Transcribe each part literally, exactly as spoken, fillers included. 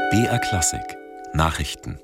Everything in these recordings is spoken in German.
B R Klassik Nachrichten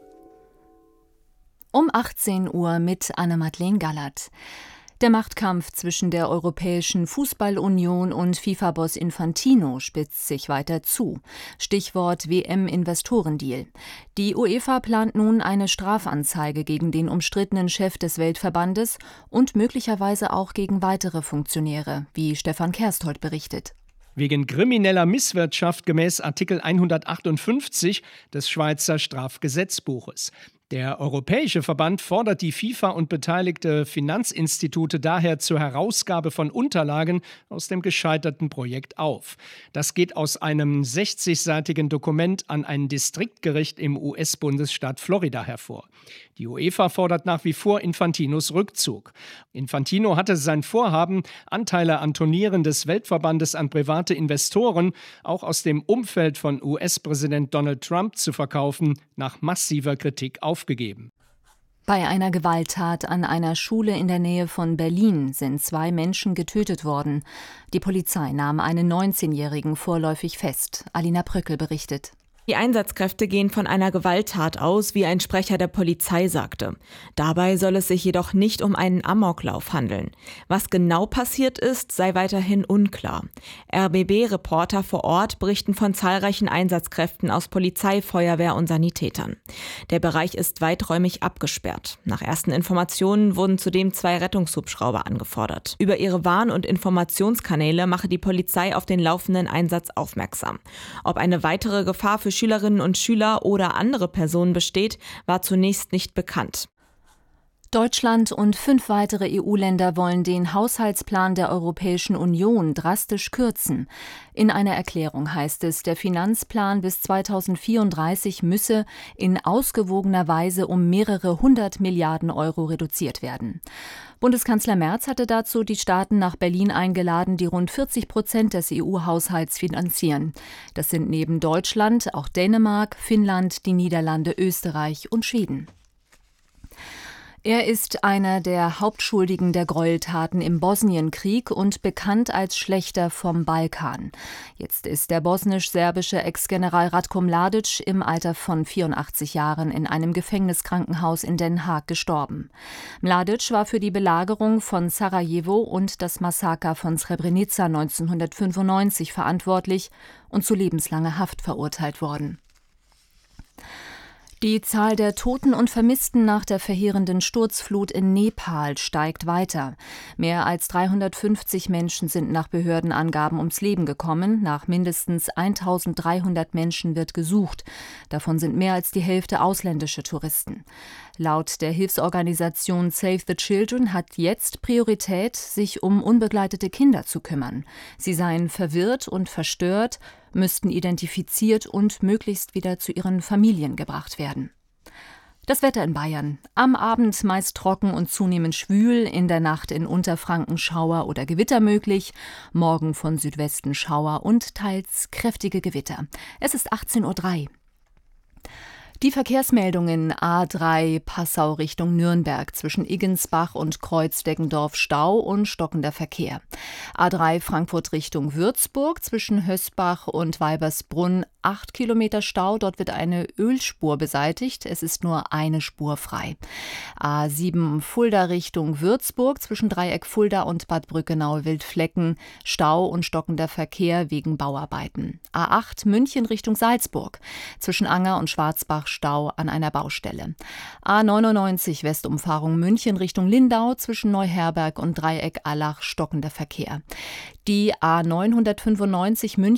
Um achtzehn Uhr mit Anne-Madeleine Gallert. Der Machtkampf zwischen der Europäischen Fußballunion und FIFA-Boss Infantino spitzt sich weiter zu. Stichwort W M-Investorendeal. Die UEFA plant nun eine Strafanzeige gegen den umstrittenen Chef des Weltverbandes und möglicherweise auch gegen weitere Funktionäre, wie Stefan Kersthold berichtet. Wegen krimineller Misswirtschaft gemäß Artikel hundertachtundfünfzig des Schweizer Strafgesetzbuches. Der Europäische Verband fordert die FIFA und beteiligte Finanzinstitute daher zur Herausgabe von Unterlagen aus dem gescheiterten Projekt auf. Das geht aus einem sechzigseitigen Dokument an ein Distriktgericht im U S-Bundesstaat Florida hervor. Die UEFA fordert nach wie vor Infantinos Rückzug. Infantino hatte sein Vorhaben, Anteile an Turnieren des Weltverbandes an private Investoren, auch aus dem Umfeld von U S-Präsident Donald Trump zu verkaufen, nach massiver Kritik aufgegeben. Bei einer Gewalttat an einer Schule in der Nähe von Berlin sind zwei Menschen getötet worden. Die Polizei nahm einen neunzehnjährigen vorläufig fest. Alina Bröckel berichtet. Die Einsatzkräfte gehen von einer Gewalttat aus, wie ein Sprecher der Polizei sagte. Dabei soll es sich jedoch nicht um einen Amoklauf handeln. Was genau passiert ist, sei weiterhin unklar. R B B-Reporter vor Ort berichten von zahlreichen Einsatzkräften aus Polizei, Feuerwehr und Sanitätern. Der Bereich ist weiträumig abgesperrt. Nach ersten Informationen wurden zudem zwei Rettungshubschrauber angefordert. Über ihre Warn- und Informationskanäle mache die Polizei auf den laufenden Einsatz aufmerksam. Ob eine weitere Gefahr für Schülerinnen und Schüler oder andere Personen besteht, war zunächst nicht bekannt. Deutschland und fünf weitere E U-Länder wollen den Haushaltsplan der Europäischen Union drastisch kürzen. In einer Erklärung heißt es, der Finanzplan bis zweitausendvierunddreißig müsse in ausgewogener Weise um mehrere hundert Milliarden Euro reduziert werden. Bundeskanzler Merz hatte dazu die Staaten nach Berlin eingeladen, die rund vierzig Prozent des E U-Haushalts finanzieren. Das sind neben Deutschland auch Dänemark, Finnland, die Niederlande, Österreich und Schweden. Er ist einer der Hauptschuldigen der Gräueltaten im Bosnienkrieg und bekannt als Schlächter vom Balkan. Jetzt ist der bosnisch-serbische Ex-General Ratko Mladic im Alter von vierundachtzig Jahren in einem Gefängniskrankenhaus in Den Haag gestorben. Mladic war für die Belagerung von Sarajevo und das Massaker von Srebrenica neunzehnhundertfünfundneunzig verantwortlich und zu lebenslanger Haft verurteilt worden. Die Zahl der Toten und Vermissten nach der verheerenden Sturzflut in Nepal steigt weiter. Mehr als dreihundertfünfzig Menschen sind nach Behördenangaben ums Leben gekommen. Nach mindestens eintausenddreihundert Menschen wird gesucht. Davon sind mehr als die Hälfte ausländische Touristen. Laut der Hilfsorganisation Save the Children hat jetzt Priorität, sich um unbegleitete Kinder zu kümmern. Sie seien verwirrt und verstört, müssten identifiziert und möglichst wieder zu ihren Familien gebracht werden. Das Wetter in Bayern. Am Abend meist trocken und zunehmend schwül, in der Nacht in Unterfranken Schauer oder Gewitter möglich, morgen von Südwesten Schauer und teils kräftige Gewitter. Es ist achtzehn Uhr drei. Die Verkehrsmeldungen: A drei Passau Richtung Nürnberg, zwischen Iggensbach und Kreuzdeggendorf Stau und stockender Verkehr. A drei Frankfurt Richtung Würzburg, zwischen Hösbach und Weibersbrunn acht Kilometer Stau, dort wird eine Ölspur beseitigt, es ist nur eine Spur frei. A sieben Fulda Richtung Würzburg, zwischen Dreieck Fulda und Bad Brückenau-Wildflecken, Stau und stockender Verkehr wegen Bauarbeiten. A acht München Richtung Salzburg, zwischen Anger und Schwarzbach Stau an einer Baustelle. A neunundneunzig Westumfahrung München Richtung Lindau, zwischen Neuherberg und Dreieck Allach stockender Verkehr. Die A neunhundertfünfundneunzig München